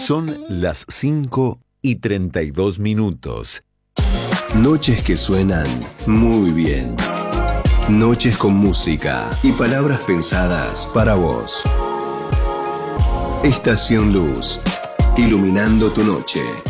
Son las 5:32. Noches que suenan muy bien. Noches con música y palabras pensadas para vos. Estación Luz, iluminando tu noche.